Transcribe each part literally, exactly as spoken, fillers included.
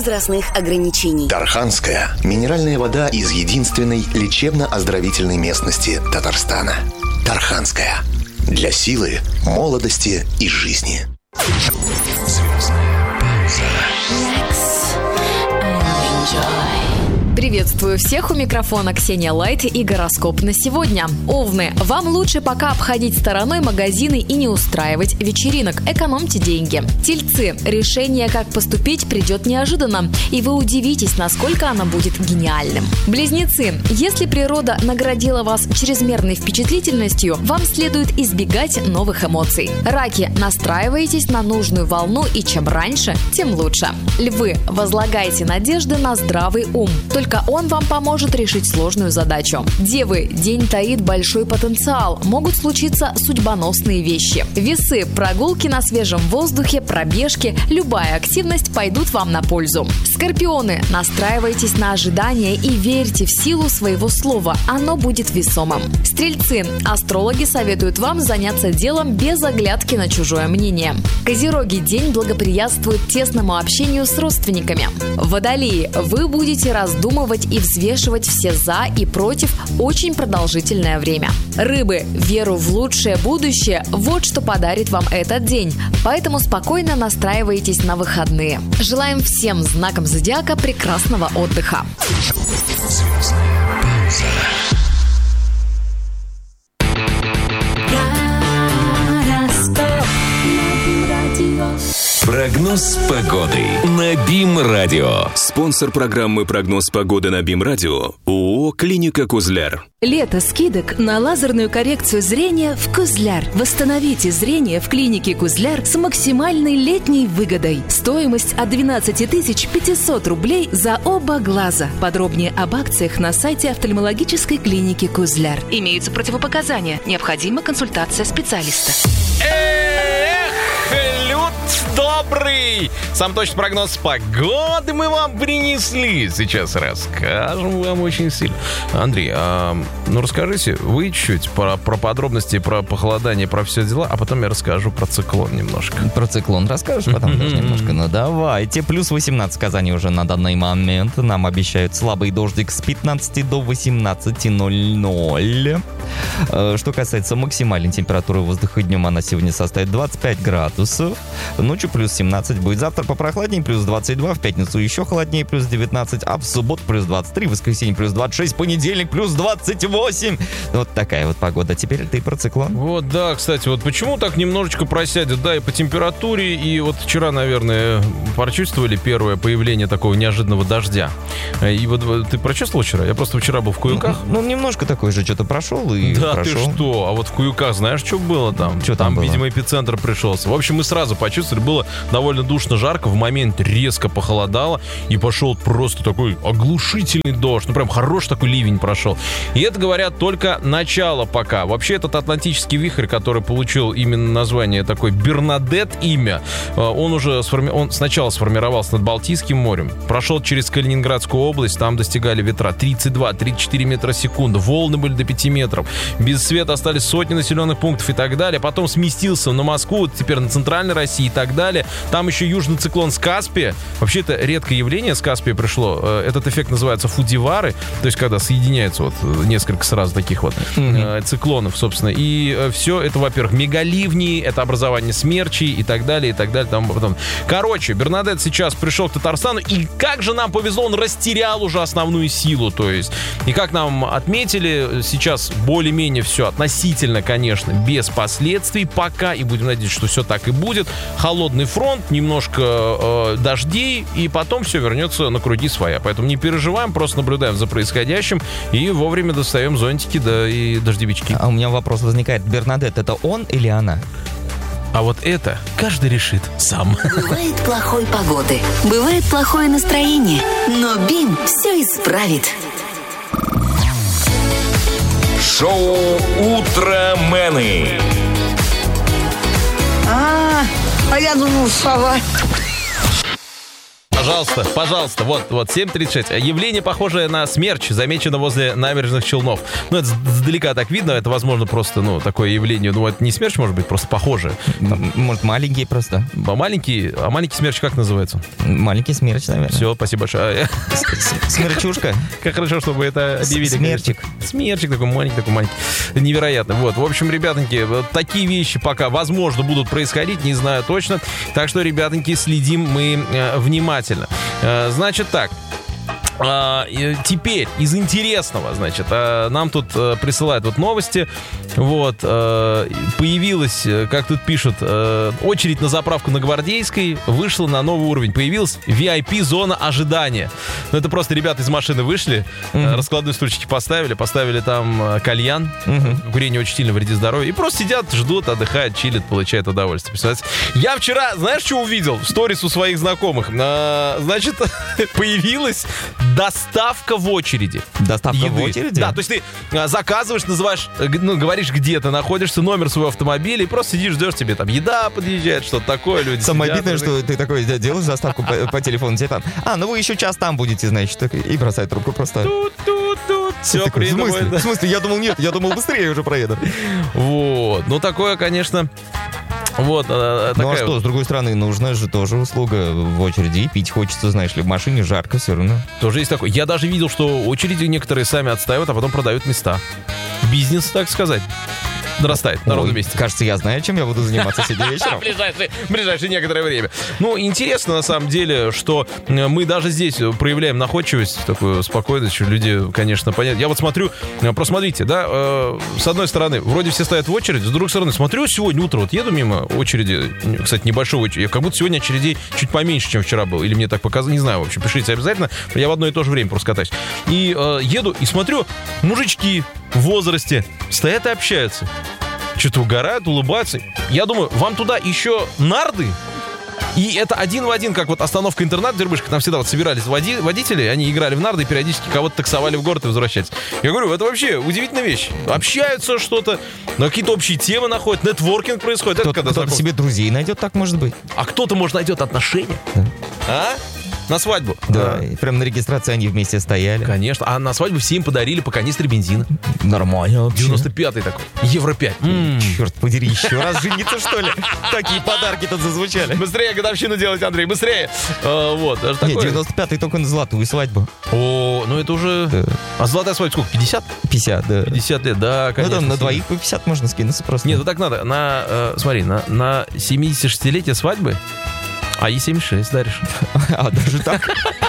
возрастных ограничений. Тарханская – минеральная вода из единственной лечебно-оздоровительной местности Татарстана. Тарханская. Для силы, молодости и жизни. Звездная пауза. Приветствую всех, у микрофона Ксения Лайт и гороскоп на сегодня. Овны, вам лучше пока обходить стороной магазины и не устраивать вечеринок. Экономьте деньги. Тельцы, решение, как поступить, придет неожиданно, и вы удивитесь, насколько оно будет гениальным. Близнецы, если природа наградила вас чрезмерной впечатлительностью, вам следует избегать новых эмоций. Раки, настраивайтесь на нужную волну, и чем раньше, тем лучше. Львы, возлагайте надежды на здравый ум. Только он вам поможет решить сложную задачу. Девы, день таит большой потенциал. Могут случиться судьбоносные вещи. Весы, прогулки на свежем воздухе, пробежки, любая активность пойдут вам на пользу. Скорпионы, настраивайтесь на ожидания и верьте в силу своего слова. Оно будет весомым. Стрельцы, астрологи советуют вам заняться делом без оглядки на чужое мнение. Козероги, день благоприятствует тесному общению с родственниками. Водолеи, вы будете раздумывать и взвешивать все «за» и «против» очень продолжительное время. Рыбы, веру в лучшее будущее – вот что подарит вам этот день. Поэтому спокойно настраивайтесь на выходные. Желаем всем знакам зодиака прекрасного отдыха. Звездная пауза. Прогноз погоды на БИМ-радио. Спонсор программы «Прогноз погоды» на БИМ-радио ООО «Клиника Кузляр». Лето скидок на лазерную коррекцию зрения в Кузляр. Восстановите зрение в клинике Кузляр с максимальной летней выгодой. Стоимость от двенадцать тысяч пятьсот рублей за оба глаза. Подробнее об акциях на сайте офтальмологической клиники Кузляр. Имеются противопоказания. Необходима консультация специалиста. Добрый! Сам точный прогноз погоды мы вам принесли. Сейчас расскажем вам очень сильно. Андрей, а, ну расскажите вы чуть-чуть про, про подробности, про похолодание, про все дела, а потом я расскажу про циклон немножко. Про циклон расскажешь потом тоже немножко? Ну давайте. Плюс восемнадцать в Казани уже на данный момент. Нам обещают слабый дождик с пятнадцати до восемнадцати ноль-ноль. Что касается максимальной температуры воздуха, днем она сегодня составит двадцать пять градусов. Ночью плюс семнадцать будет. Завтра попрохладнее, плюс двадцать два. В пятницу еще холоднее, плюс девятнадцать. А в субботу плюс двадцать три. В воскресенье плюс двадцать шесть. В понедельник плюс двадцать восемь. Вот такая вот погода. Теперь ты про циклон. Вот, да, кстати, вот почему так немножечко просядет, да, и по температуре. И вот вчера, наверное, прочувствовали первое появление такого неожиданного дождя. И вот ты прочувствовал вчера? Я просто вчера был в Куюках. Ну, ну немножко такой же что-то прошел и да, прошел. ты что? А вот в Куюках знаешь, что было там? Что там, там было? Видимо, эпицентр пришелся. В общем, мы сразу почувствовали, было довольно душно, жарко, в момент резко похолодало, и пошел просто такой оглушительный дождь, ну прям хороший такой ливень прошел. И это, говорят, только начало пока. Вообще этот атлантический вихрь, который получил именно название такой Бернадет имя, он уже сформи... он сначала сформировался над Балтийским морем, прошел через Калининградскую область, там достигали ветра тридцать два - тридцать четыре метра в секунду, волны были до пяти метров, без света остались сотни населенных пунктов и так далее, потом сместился на Москву, теперь на центральной России и так далее. Там еще южный циклон с Каспия. Вообще это редкое явление, с Каспия пришло. Этот эффект называется фудивары, то есть когда соединяются вот несколько сразу таких вот mm-hmm. циклонов, собственно. И все это, во-первых, мегаливни, это образование смерчей и так далее, и так далее. Там, потом. Короче, Бернадет сейчас пришел к Татарстану, и как же нам повезло, он растерял уже основную силу, то есть. И как нам отметили, сейчас более-менее все относительно, конечно, без последствий пока, и будем надеяться, что все так и будет. Холодный фронт, немножко э, дождей, и потом все вернется на круги своя. Поэтому не переживаем, просто наблюдаем за происходящим и вовремя достаем зонтики, да, и дождевички. А у меня вопрос возникает. Бернадет, это он или она? А вот это каждый решит сам. Бывает плохой погоды, бывает плохое настроение, но БИМ все исправит. Шоу «Утромены». А, а я думал, сова. Пожалуйста, пожалуйста, вот, вот, семь тридцать шесть. Явление, похожее на смерч, замечено возле набережных Челнов. Ну, это сдалека так видно, это, возможно, просто, ну, такое явление. Ну, это не смерч, может быть, просто похожее. Может, маленький просто. А маленький, а маленький смерч как называется? Маленький смерч, наверное. Все, спасибо большое. Смерчушка. Как хорошо, что вы это объявили. Смерчик. Смерчик такой маленький, такой маленький. Невероятно. Вот, в общем, ребятоньки, вот такие вещи пока, возможно, будут происходить, не знаю точно. Так что, ребятоньки, следим мы э, внимательно. Э, значит так. А, теперь из интересного, значит, а, нам тут а, присылают вот новости. Вот, а, появилась, как тут пишут, а, очередь на заправку на Гвардейской вышла на новый уровень. Появилась ви ай пи-зона ожидания. Ну, это просто ребята из машины вышли, mm-hmm. раскладные стульчики поставили, поставили там кальян, mm-hmm. курение очень сильно вредит здоровью, и просто сидят, ждут, отдыхают, чилят, получают удовольствие. Представляете? Я вчера, знаешь, что увидел в сторис у своих знакомых? А, значит, появилась доставка в очереди. Доставка еды. в очереди? Да, то есть ты а, заказываешь, называешь, ну, говоришь, где ты находишься, номер своего автомобиля, и просто сидишь, ждешь, тебе там еда подъезжает, что-то такое, люди Самое сидят, обидное, и... что ты такой делаешь доставку по, по телефону, тебе там, а, ну вы еще час там будете, значит, и бросает трубку просто. Тут-тут-тут, все, такой, в смысле? В смысле? Я думал, нет, я думал, быстрее уже проеду. Вот, ну такое, конечно... Вот, а, ну а что, вот. С другой стороны, нужна же тоже услуга в очереди. И пить хочется, знаешь ли, в машине жарко все равно. Тоже есть такое. Я даже видел, что очереди некоторые сами отстаивают, а потом продают места. Бизнес, так сказать, нарастает на ровном месте. Кажется, я знаю, чем я буду заниматься сегодня вечером. В ближайшее, ближайшее некоторое время. Ну, интересно, на самом деле, что мы даже здесь проявляем находчивость, такую спокойность, что люди, конечно, понятно. Я вот смотрю, просто смотрите, да, э, с одной стороны, вроде все стоят в очередь, с другой стороны, смотрю, сегодня утром, вот еду мимо очереди, кстати, небольшой очереди, как будто сегодня очередей чуть поменьше, чем вчера было, или мне так показалось, не знаю, в общем, пишите обязательно, я в одно и то же время просто катаюсь. И э, еду, и смотрю, мужички в возрасте стоят и общаются. Что-то угорают, улыбаются. Я думаю, вам туда еще нарды? И это один в один, как вот остановка интернат-дербышка. Там всегда вот собирались води- водители, они играли в нарды и периодически кого-то таксовали в город и возвращались. Я говорю, это вообще удивительная вещь. Общаются что-то, но какие-то общие темы находят, нетворкинг происходит. Кто-то, это когда кто-то себе друзей найдет, так может быть. А кто-то, может, найдет отношения. Да. А? На свадьбу. Да, да. И прям на регистрации они вместе стояли. Конечно. А на свадьбу все им подарили по канистре бензина. Нормально вообще. девяносто пятый такой. Евро пять. М-м. Черт подери, еще раз жениться, что ли? Такие подарки тут зазвучали. Быстрее годовщину делать, Андрей, быстрее. А, вот. Нет, девяносто пятый только на золотую свадьбу. О, ну это уже... Да. А золотая свадьба сколько? пятьдесят? пятьдесят, да. пятьдесят лет, да, конечно. Ну там на двоих по пятьдесят можно скинуться просто. Нет, ну так надо. На, э, смотри, на, на семидесятишестилетие свадьбы, а ей семьдесят шесть даришь. А, даже так?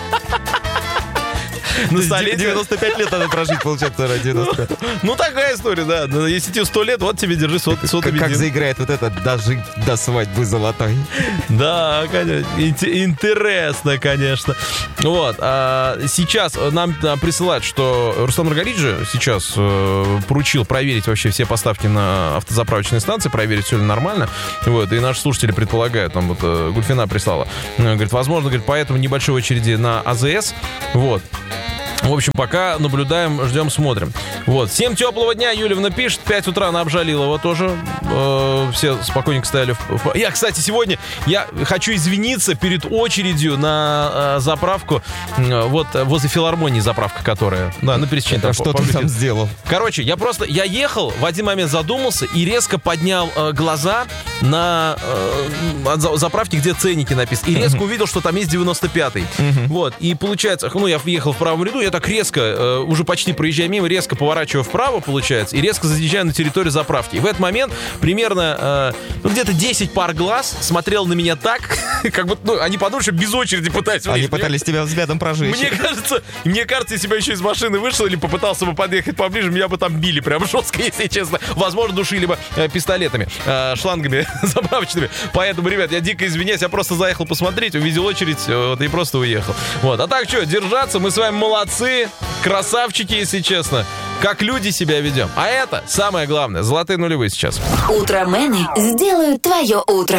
На столетие. девяносто пять лет надо прожить, получается, ради девяносто пять. Ну, такая история, да. Если тебе сто лет, вот тебе держи сотый бензин. Как заиграет вот это «Дожить до свадьбы золотой». Да, конечно. Интересно, конечно. Вот. А сейчас нам присылают, что Рустам Маргариджи сейчас э, поручил проверить вообще все поставки на автозаправочные станции, проверить, все ли нормально. Вот. И наши слушатели предполагают, там вот э, Гульфина прислала. Говорит, возможно, говорит, поэтому небольшой очереди на АЗС. Вот. В общем, пока наблюдаем, ждем, смотрим. Вот. Всем теплого дня, Юлевна пишет. В пять утра она обжалила его тоже. Э, все спокойненько стояли. В... Я, кстати, сегодня я хочу извиниться перед очередью на э, заправку. Э, вот возле филармонии заправка, которая... Да, на пересечении. А что ты там сделал? Короче, я просто... Я ехал, в один момент задумался и резко поднял э, глаза на э, заправке, где ценники написаны. И резко увидел, что там есть девяносто пятый. Вот. И получается... Ну, я въехал в правом ряду, я так резко, э, уже почти проезжая мимо, резко поворачиваю вправо, получается, и резко заезжаю на территорию заправки. И в этот момент примерно, э, ну, где-то десять пар глаз смотрел на меня так, как будто, ну, они подумали, что без очереди пытались... Они пытались тебя взглядом прожечь. Мне кажется, мне кажется, если бы я еще из машины вышел или попытался бы подъехать поближе, меня бы там били прям жестко, если честно. Возможно, душили бы э, пистолетами, э, шлангами заправочными. Поэтому, ребят, я дико извиняюсь, я просто заехал посмотреть, увидел очередь, э, вот, и просто уехал. Вот. А так что, держаться, мы с вами молодцы. Красавчики, если честно. Как люди себя ведем. А это самое главное. Золотые нулевые сейчас. Утромены сделают твое утро.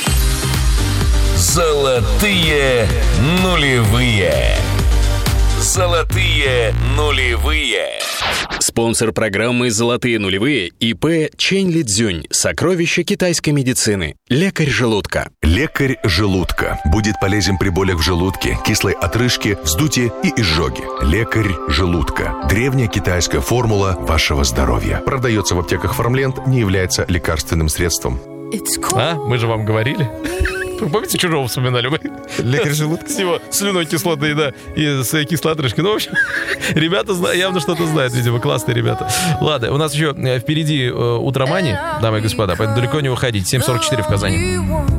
Золотые нулевые. Золотые нулевые. Спонсор программы «Золотые нулевые» ИП Чэнь Лидзюнь. Сокровища китайской медицины. Лекарь желудка. Лекарь желудка будет полезен при болях в желудке, кислой отрыжке, вздутии и изжоге. Лекарь желудка. Древняя китайская формула вашего здоровья. Продается в аптеках Фармленд, не является лекарственным средством. А, мы же вам говорили. Помните, Чужого вспоминали мы? Лекарь желудка. С его слюной кислотой, да, и с кислой отрыжкой. Ну, в общем, ребята явно что-то знают, видимо, классные ребята. Ладно, у нас еще впереди Утромани, дамы и господа, поэтому далеко не уходите. семь сорок четыре в Казани.